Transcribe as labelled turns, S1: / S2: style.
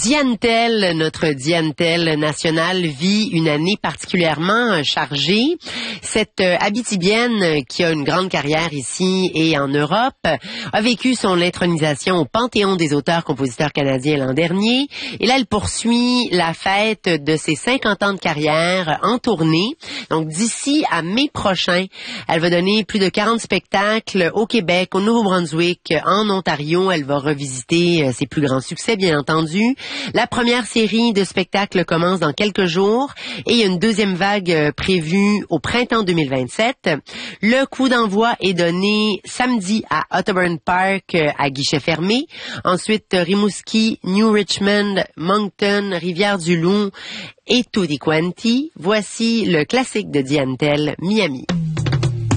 S1: Diane-Telle, notre Diane-Telle nationale, vit une année particulièrement chargée. Cette Abitibienne, qui a une grande carrière ici et en Europe, a vécu son intronisation au Panthéon des auteurs-compositeurs canadiens l'an dernier. Et là, elle poursuit la fête de ses 50 ans de carrière en tournée. Donc, d'ici à mai prochain, elle va donner plus de 40 spectacles au Québec, au Nouveau-Brunswick, en Ontario. Elle va revisiter ses plus grands succès, bien entendu. La première série de spectacles commence dans quelques jours et il y a une deuxième vague prévue au printemps 2027. Le coup d'envoi est donné samedi à Otterburn Park à guichet fermé. Ensuite, Rimouski, New Richmond, Moncton, Rivière-du-Loup et Tutti Quanti. Voici le classique de Diane-Telle, Miami.